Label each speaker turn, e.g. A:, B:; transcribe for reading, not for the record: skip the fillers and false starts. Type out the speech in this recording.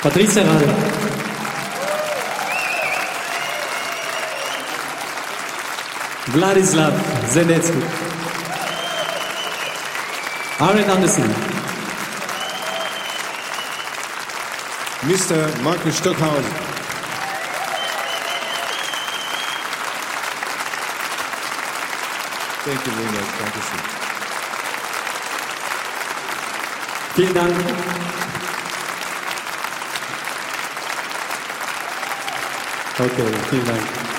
A: Patricia Rade. Vladislav Zenetsky. Arjen Andersen.
B: Mr. Markus Stockhausen. Thank you very much. Thank you, sir.
A: Vielen Dank. Okay, vielen Dank.